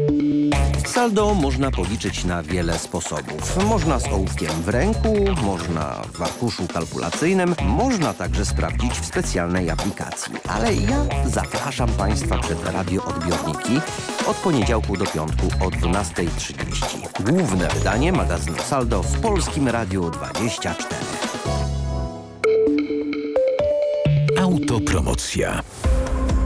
Saldo można policzyć na wiele sposobów. Można z ołówkiem w ręku, można w arkuszu kalkulacyjnym, można także sprawdzić w specjalnej aplikacji. Ale ja zapraszam Państwa przed radioodbiorniki od poniedziałku do piątku o 12:30. Główne wydanie magazynu Saldo w Polskim Radiu 24. Autopromocja.